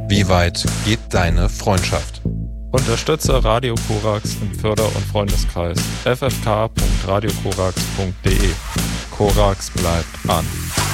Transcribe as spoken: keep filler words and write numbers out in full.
Wie weit geht deine Freundschaft? Unterstütze Radio Korax im Förder- und Freundeskreis. f f k punkt radio korax punkt d e. Korax bleibt an.